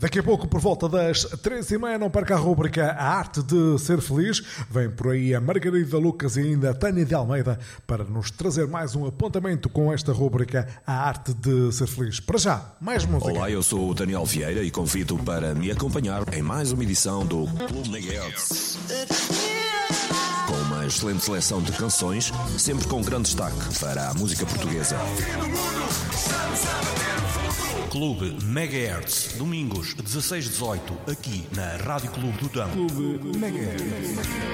Daqui a pouco, por volta das 3h30, não perca a rubrica A Arte de Ser Feliz. Vem por aí a Margarida Lucas e ainda a Tânia de Almeida para nos trazer mais um apontamento com esta rubrica A Arte de Ser Feliz. Para já, mais música. Olá, eu sou o Daniel Vieira e convido para me acompanhar em mais uma edição do Clube Megahertz. Com uma excelente seleção de canções, sempre com grande destaque para a música portuguesa. Clube Megahertz, domingos 16-18, aqui na Rádio Clube do Dão. Clube Megahertz.